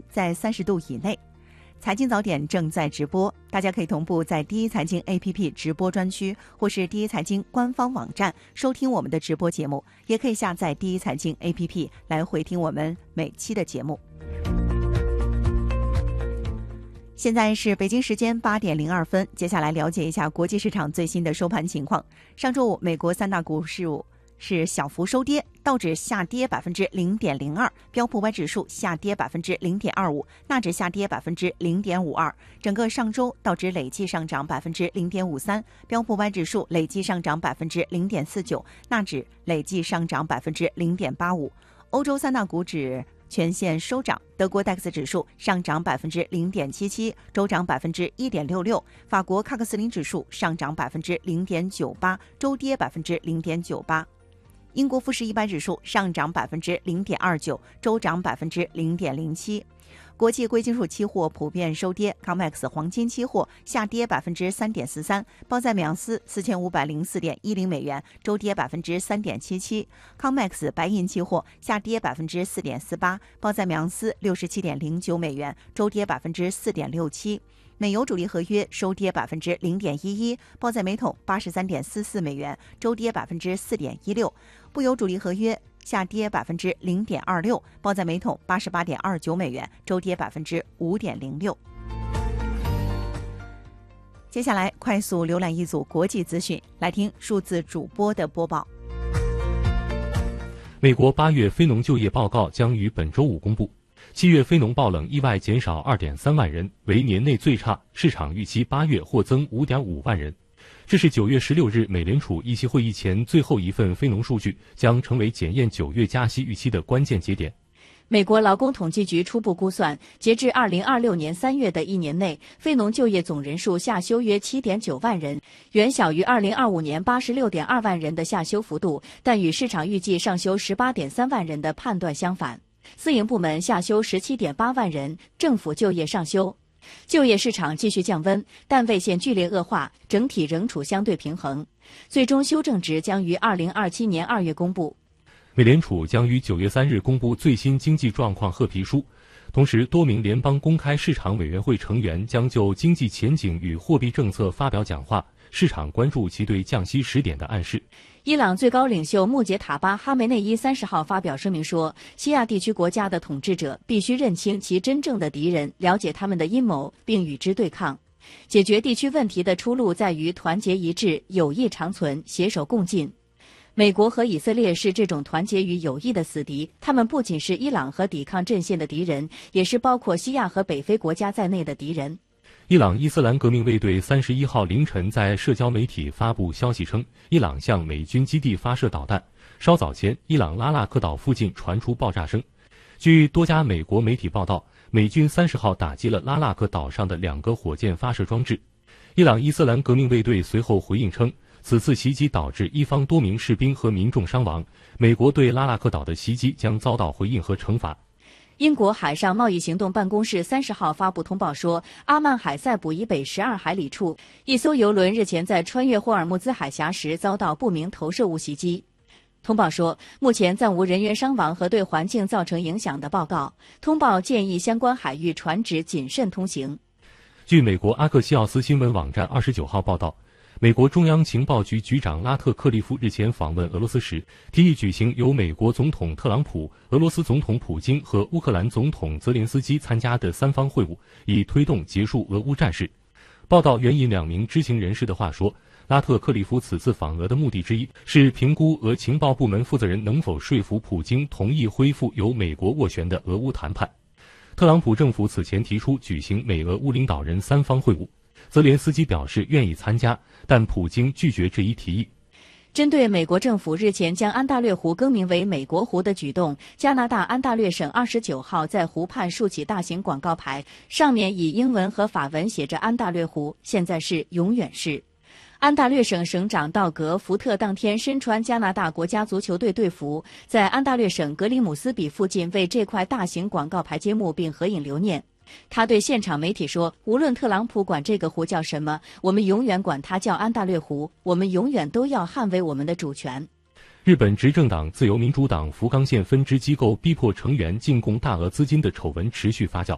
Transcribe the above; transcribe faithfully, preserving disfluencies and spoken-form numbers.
在三十度以内。财经早点正在直播，大家可以同步在第一财经 A P P 直播专区或是第一财经官方网站收听我们的直播节目，也可以下载第一财经 A P P 来回听我们每期的节目。现在是北京时间八点零二分，接下来了解一下国际市场最新的收盘情况。上周五，美国三大股市是小幅收跌，道指下跌百分之零点零二，标普五百指数下跌百分之零点二五，纳指下跌百分之零点五二。整个上周，道指累计上涨百分之零点五三，标普五百指数累计上涨百分之零点四九，纳指累计上涨百分之零点八五。欧洲三大股指全线收涨，德国 D A X 指数上涨百分之零点七七，周涨百分之一点六六；法国喀克斯林指数上涨百分之零点九八，周跌百分之零点九八。英国富时一百指数上涨百分之零点二九，周涨百分之零点零七。国际贵金属期货普遍收跌 ，C O M E X 黄金期货下跌百分之三点四三，报在每盎司四千五百零四点一零美元，周跌百分之三点七七。C O M E X 白银期货下跌百分之四点四八，报在每盎司六十七点零九美元，周跌百分之四点六七。美油主力合约收跌百分之零点一一，报在每桶八十三点四四美元，周跌百分之四点一六。布油主力合约下跌百分之零点二六，报在每桶八十八点二九美元，周跌百分之五点零六。接下来快速浏览一组国际资讯，来听数字主播的播报。 美国八月非农就业报告将于本周五公布。七月非农爆冷意外减少 二点三万人，为年内最差，市场预期八月或增 五点五万人。这是九月十六日美联储议息会议前最后一份非农数据，将成为检验九月加息预期的关键节点。 美国劳工统计局初步估算，截至二零二六年三月的一年内，非农就业总人数下修约 七点九万人，远小于二零二五年 八十六点二万人的下修幅度，但与市场预计上修 十八点三万人的判断相反。私营部门下修 十七点八万人，政府就业上修。就业市场继续降温，但未见剧烈恶化，整体仍处相对平衡。最终修正值将于二零二七年二月公布。 美联储将于九月三日公布最新经济状况褐皮书，同时多名联邦公开市场委员会成员将就经济前景与货币政策发表讲话，市场关注其对降息时点的暗示。 伊朗最高领袖穆杰塔巴·哈梅内伊三十号发表声明说，西亚地区国家的统治者必须认清其真正的敌人，了解他们的阴谋，并与之对抗。解决地区问题的出路在于团结一致、友谊长存、携手共进。美国和以色列是这种团结与友谊的死敌，他们不仅是伊朗和抵抗阵线的敌人，也是包括西亚和北非国家在内的敌人。 伊朗伊斯兰革命卫队三十一号凌晨在社交媒体发布消息称，伊朗向美军基地发射导弹。稍早前，伊朗拉纳克岛附近传出爆炸声。据多家美国媒体报道，美军三十号打击了拉纳克岛上的两个火箭发射装置。伊朗伊斯兰革命卫队随后回应称，此次袭击导致伊方多名士兵和民众伤亡，美国对拉纳克岛的袭击将遭到回应和惩罚。 英国海上贸易行动办公室三十号发布通报说，阿曼海塞卜以北十二海里处，一艘油轮日前在穿越霍尔木兹海峡时遭到不明投射物袭击。通报说，目前暂无人员伤亡和对环境造成影响的报告。通报建议相关海域船只谨慎通行。 据美国阿克西奥斯新闻网站二十九号报道，美国中央情报局局长拉特克利夫日前访问俄罗斯时，提议举行由美国总统特朗普、俄罗斯总统普京和乌克兰总统泽连斯基参加的三方会晤，以推动结束俄乌战事。报道援引两名知情人士的话说，拉特克利夫此次访俄的目的之一是评估俄情报部门负责人能否说服普京同意恢复由美国斡旋的俄乌谈判。特朗普政府此前提出举行美俄乌领导人三方会晤，泽连斯基表示愿意参加，但普京拒绝这一提议。 针对美国政府日前将安大略湖更名为美国湖的举动，加拿大安大略省二十九号在湖畔竖起大型广告牌，上面以英文和法文写着安大略湖，现在是永远是。安大略省省长道格·福特当天身穿加拿大国家足球队队服，在安大略省格里姆斯比附近为这块大型广告牌揭幕并合影留念。他对现场媒体说，无论特朗普管这个湖叫什么，我们永远管它叫安大略湖，我们永远都要捍卫我们的主权。 日本执政党自由民主党福冈县分支机构逼迫成员进贡大额资金的丑闻持续发酵。